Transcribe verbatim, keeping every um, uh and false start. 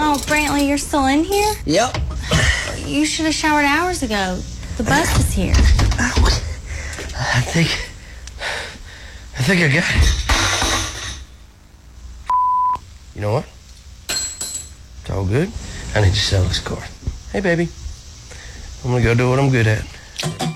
Oh, Brantley, you're still in here? Yep. You should have showered hours ago. The bus is here. I think... I think I got it. You know what? It's all good. I need to sell this car. Hey, baby. I'm gonna go do what I'm good at.